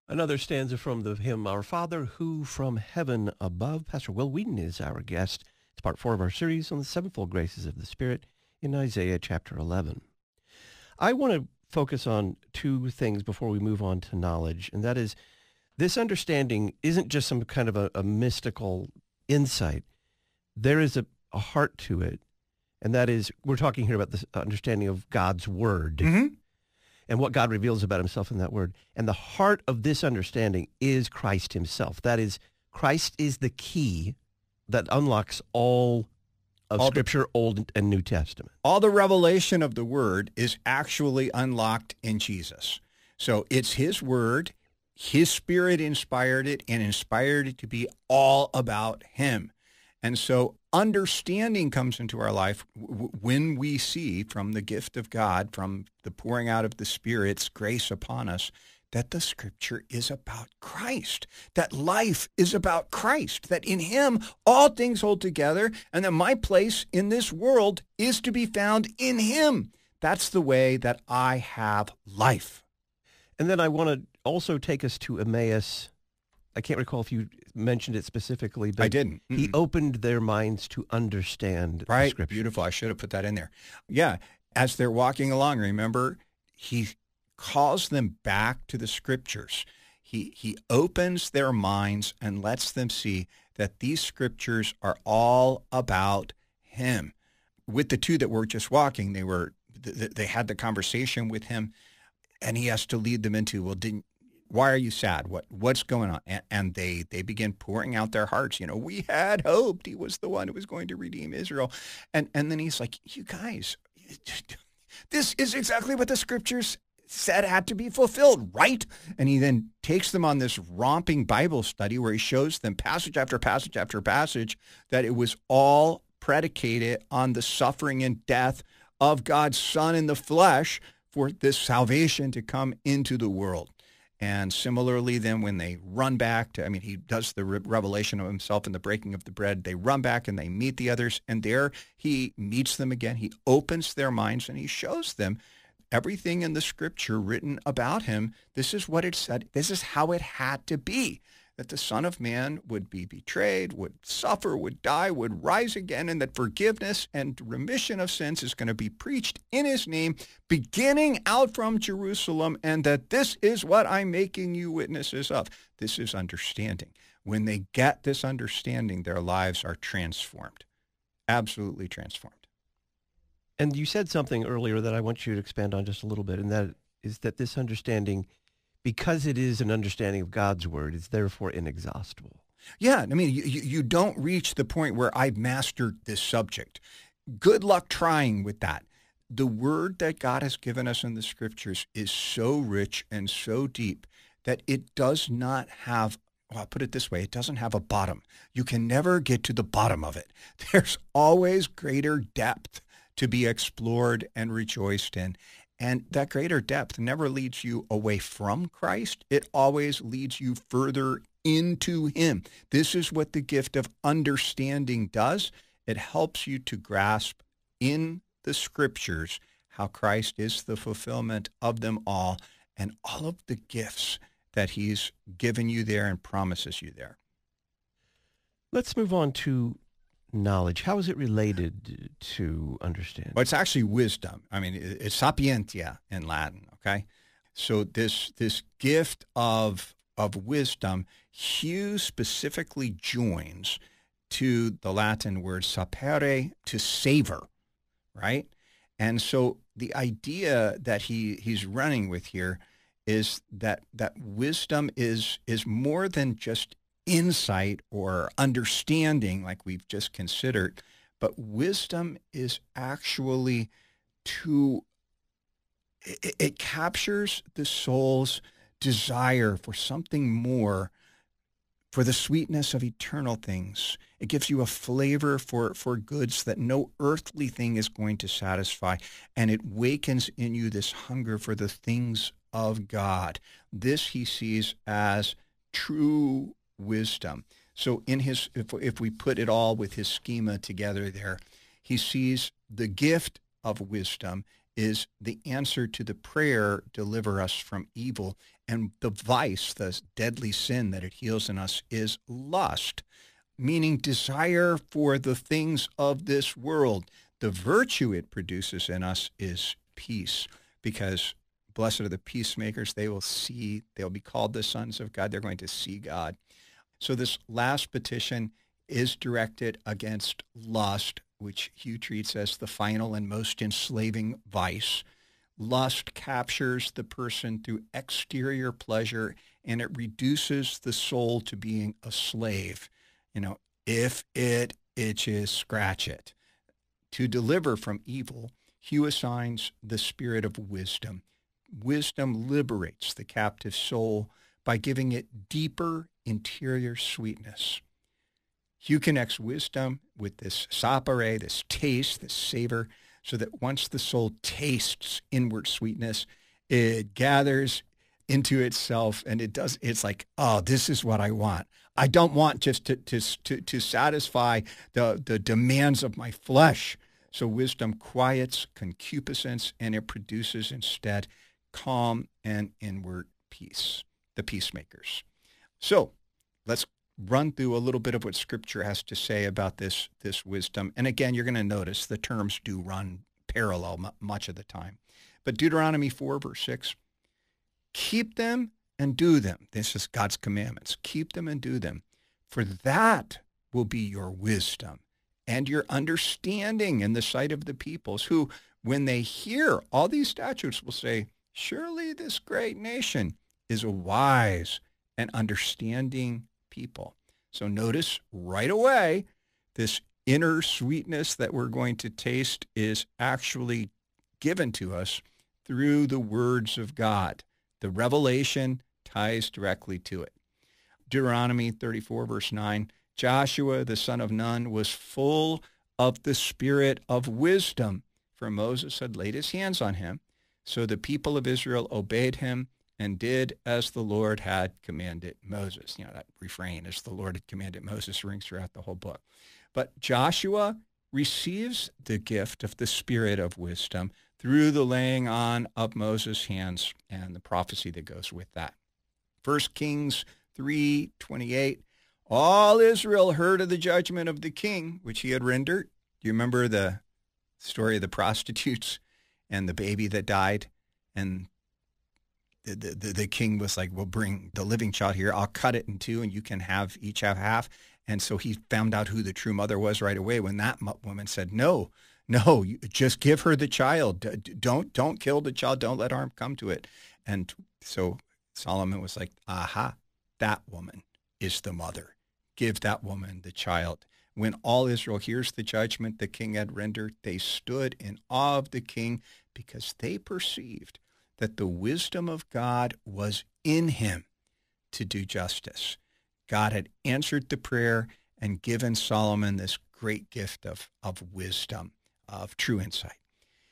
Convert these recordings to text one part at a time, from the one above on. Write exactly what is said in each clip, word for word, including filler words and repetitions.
Another stanza from the hymn, Our Father Who from Heaven Above. Pastor Will Wheaton is our guest. It's part four of our series on the sevenfold graces of the Spirit in Isaiah chapter eleven. I want to focus on two things before we move on to knowledge, and that is this understanding isn't just some kind of a, a mystical insight. There is a, a heart to it, and that is, we're talking here about this understanding of God's Word. Mm-hmm. And what God reveals about himself in that word. And the heart of this understanding is Christ himself. That is, Christ is the key that unlocks all of all Scripture, the, Old and New Testament. All the revelation of the Word is actually unlocked in Jesus. So it's his Word, his Spirit inspired it, and inspired it to be all about him. And so understanding comes into our life w- when we see from the gift of God, from the pouring out of the Spirit's grace upon us, that the Scripture is about Christ, that life is about Christ, that in him all things hold together, and that my place in this world is to be found in him. That's the way that I have life. And then I want to also take us to Emmaus. I can't recall if you mentioned it specifically, but I didn't. Mm-mm. He opened their minds to understand right. the Scripture. Beautiful. I should have put that in there. Yeah. As they're walking along, remember, he calls them back to the Scriptures. He he opens their minds and lets them see that these Scriptures are all about him. With the two that were just walking, they were they had the conversation with him, and he has to lead them into, well, didn't why are you sad? What what's going on? And, and they they begin pouring out their hearts. You know, we had hoped he was the one who was going to redeem Israel. And and then he's like, you guys, this is exactly what the Scriptures said had to be fulfilled, right? And he then takes them on this romping Bible study where he shows them passage after passage after passage that it was all predicated on the suffering and death of God's Son in the flesh for this salvation to come into the world. And similarly, then when they run back to, I mean, he does the re- revelation of himself in the breaking of the bread. They run back and they meet the others. And there he meets them again. He opens their minds and he shows them everything in the Scripture written about him. This is what it said. This is how it had to be, that the Son of Man would be betrayed, would suffer, would die, would rise again, and that forgiveness and remission of sins is going to be preached in his name, beginning out from Jerusalem, and that this is what I'm making you witnesses of. This is understanding. When they get this understanding, their lives are transformed, absolutely transformed. And you said something earlier that I want you to expand on just a little bit, and that is that this understanding, because it is an understanding of God's Word, is therefore inexhaustible. Yeah, I mean, you, you don't reach the point where I've mastered this subject. Good luck trying with that. The Word that God has given us in the Scriptures is so rich and so deep that it does not have, well, I'll put it this way, it doesn't have a bottom. You can never get to the bottom of it. There's always greater depth to be explored and rejoiced in. And that greater depth never leads you away from Christ. It always leads you further into him. This is what the gift of understanding does. It helps you to grasp in the Scriptures how Christ is the fulfillment of them all and all of the gifts that he's given you there and promises you there. Let's move on to knowledge. How is it related to understanding? Well, it's actually wisdom. I mean, it's sapientia in Latin, okay? So this this gift of of wisdom, Hugh specifically joins to the Latin word sapere, to savor, right? And so the idea that he he's running with here is that that wisdom is is more than just insight or understanding like we've just considered, but wisdom is actually to, it, it captures the soul's desire for something more, for the sweetness of eternal things. It gives you a flavor for, for goods that no earthly thing is going to satisfy, and it wakens in you this hunger for the things of God. This he sees as true wisdom. So in his, if, if we put it all with his schema together there, he sees the gift of wisdom is the answer to the prayer, deliver us from evil. And the vice, the deadly sin that it heals in us, is lust, meaning desire for the things of this world. The virtue it produces in us is peace, because blessed are the peacemakers. They will see, they'll be called the sons of God. They're going to see God. So this last petition is directed against lust, which Hugh treats as the final and most enslaving vice. Lust captures the person through exterior pleasure, and it reduces the soul to being a slave. You know, if it itches, scratch it. To deliver from evil, Hugh assigns the spirit of wisdom. Wisdom liberates the captive soul by giving it deeper interior sweetness. Hugh connects wisdom with this sapere, this taste, this savor, so that once the soul tastes inward sweetness, it gathers into itself, and it does. It's like, oh, this is what I want. I don't want just to to to, to satisfy the, the demands of my flesh. So wisdom quiets concupiscence, and it produces instead calm and inward peace, the peacemakers. So let's run through a little bit of what Scripture has to say about this, this wisdom. And again, you're going to notice the terms do run parallel m- much of the time. But Deuteronomy four, verse six, keep them and do them. This is God's commandments. Keep them and do them, for that will be your wisdom and your understanding in the sight of the peoples, who, when they hear all these statutes, will say, surely this great nation is a wise and understanding people. So notice right away, this inner sweetness that we're going to taste is actually given to us through the words of God. The revelation ties directly to it. Deuteronomy thirty-four, verse nine, Joshua, the son of Nun, was full of the spirit of wisdom, for Moses had laid his hands on him. So the people of Israel obeyed him and did as the Lord had commanded Moses. You know, that refrain, as the Lord had commanded Moses, rings throughout the whole book. But Joshua receives the gift of the spirit of wisdom through the laying on of Moses' hands and the prophecy that goes with that. First Kings three twenty-eight, all Israel heard of the judgment of the king, which he had rendered. Do you remember the story of the prostitutes and the baby that died? And The, the, the king was like, well, bring the living child here. I'll cut it in two, and you can have each have half. And so he found out who the true mother was right away when that woman said, no, no, you just give her the child. Don't, don't kill the child. Don't let harm come to it. And so Solomon was like, aha, that woman is the mother. Give that woman the child. When all Israel hears the judgment the king had rendered, they stood in awe of the king because they perceived that the wisdom of God was in him to do justice. God had answered the prayer and given Solomon this great gift of, of wisdom, of true insight.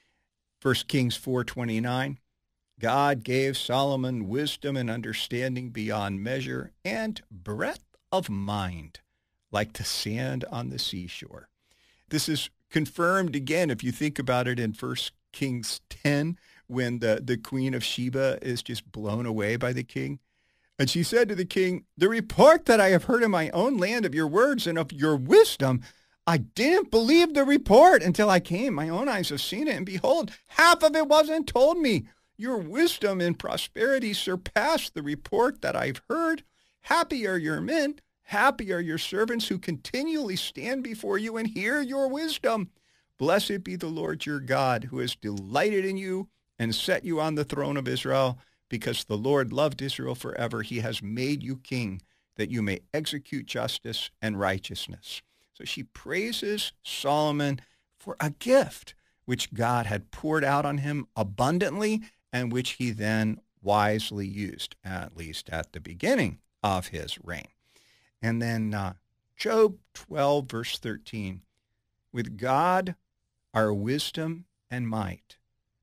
First Kings four twenty-nine, God gave Solomon wisdom and understanding beyond measure and breadth of mind, like the sand on the seashore. This is confirmed again, if you think about it, in First Kings ten, when the, the queen of Sheba is just blown away by the king. And she said to the king, the report that I have heard in my own land of your words and of your wisdom, I didn't believe the report until I came. My own eyes have seen it, and behold, half of it wasn't told me. Your wisdom and prosperity surpass the report that I've heard. Happy are your men, happy are your servants who continually stand before you and hear your wisdom. Blessed be the Lord your God, who has delighted in you and set you on the throne of Israel. Because the Lord loved Israel forever, he has made you king, that you may execute justice and righteousness. So she praises Solomon for a gift which God had poured out on him abundantly and which he then wisely used, at least at the beginning of his reign. And then uh, Job twelve, verse thirteen, with God are wisdom and might.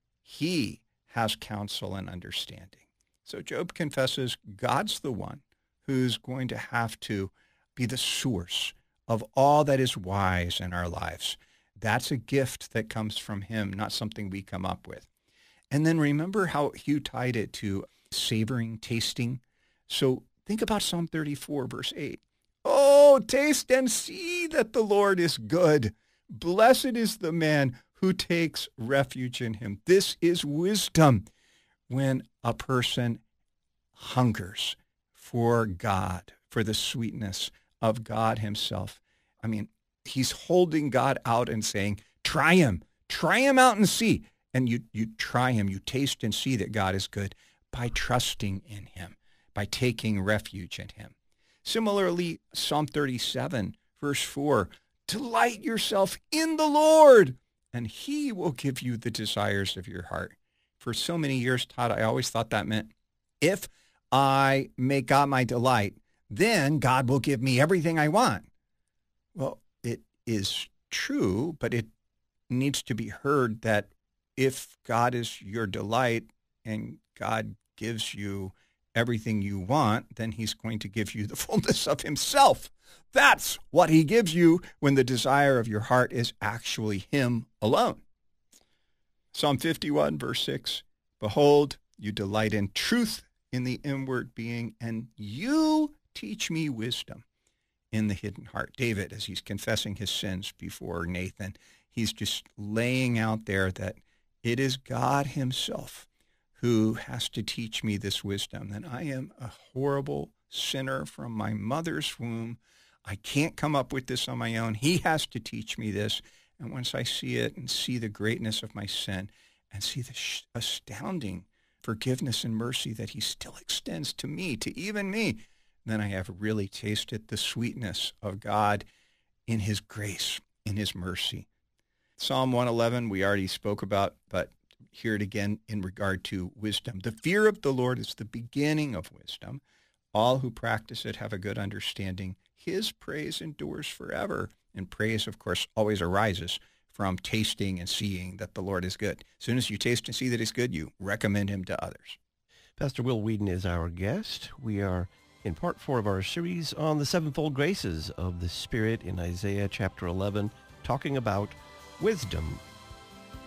He has counsel and understanding. So Job confesses God's the one who's going to have to be the source of all that is wise in our lives. That's a gift that comes from him, not something we come up with. And then remember how Hugh tied it to savoring, tasting. So think about Psalm thirty-four, verse eight. Oh, taste and see that the Lord is good. Blessed is the man who takes refuge in him. This is wisdom. When a person hungers for God, for the sweetness of God himself. I mean, he's holding God out and saying, try him, try him out and see. And you, you try him, you taste and see that God is good by trusting in him, by taking refuge in him. Similarly, Psalm thirty-seven, verse four, delight yourself in the Lord, and he will give you the desires of your heart. For so many years, Todd, I always thought that meant if I make God my delight, then God will give me everything I want. Well, it is true, but it needs to be heard that if God is your delight and God gives you everything you want, then he's going to give you the fullness of himself. That's what he gives you when the desire of your heart is actually him alone. Psalm fifty-one, verse six, behold, you delight in truth in the inward being, and you teach me wisdom in the hidden heart. David, as he's confessing his sins before Nathan, he's just laying out there that it is God himself who has to teach me this wisdom, that I am a horrible sinner from my mother's womb. I can't come up with this on my own. He has to teach me this. And once I see it and see the greatness of my sin and see the sh- astounding forgiveness and mercy that he still extends to me, to even me, then I have really tasted the sweetness of God in his grace, in his mercy. Psalm one eleven, we already spoke about, but hear it again in regard to wisdom. The fear of the Lord is the beginning of wisdom. All who practice it have a good understanding. His praise endures forever. And praise, of course, always arises from tasting and seeing that the Lord is good. As soon as you taste and see that he's good, you recommend him to others. Pastor Will Whedon is our guest. We are in part four of our series on the sevenfold graces of the Spirit in Isaiah chapter eleven, talking about wisdom